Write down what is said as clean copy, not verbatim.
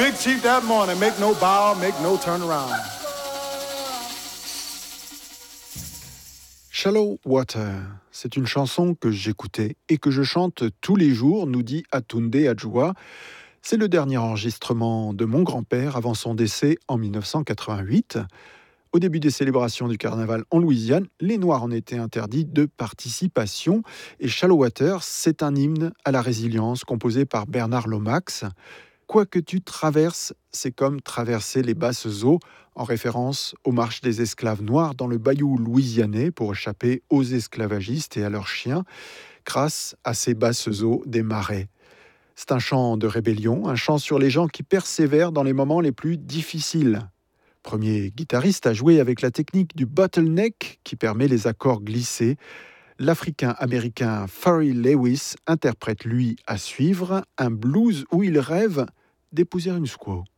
Big Chief that morning, make no bow, make no turn around. Shallow Water, c'est une chanson que j'écoutais et que je chante tous les jours, nous dit Atunde Adjoa. C'est le dernier enregistrement de mon grand-père avant son décès en 1988. Au début des célébrations du carnaval en Louisiane, les Noirs en étaient interdits de participation. Et Shallow Water, c'est un hymne à la résilience composé par Bernard Lomax. Quoi que tu traverses, c'est comme traverser les basses eaux, en référence aux marches des esclaves noirs dans le bayou louisianais pour échapper aux esclavagistes et à leurs chiens, grâce à ces basses eaux des marais. C'est un chant de rébellion, un chant sur les gens qui persévèrent dans les moments les plus difficiles. Premier guitariste à jouer avec la technique du bottleneck qui permet les accords glissés, l'Africain-Américain Pharrell Lewis interprète lui à suivre un blues où il rêve d'épouser une squaw.